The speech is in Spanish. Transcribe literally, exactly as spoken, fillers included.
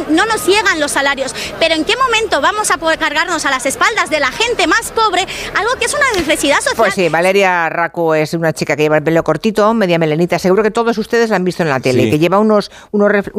no nos llegan los salarios, pero ¿en qué momento vamos a poder cargarnos a las espaldas de la gente más pobre algo que es una necesidad social? Pues sí, Valeria Racu es una chica que lleva el pelo cortito, media melenita, seguro que todos ustedes la han visto en la tele, Sí. que lleva unos, unos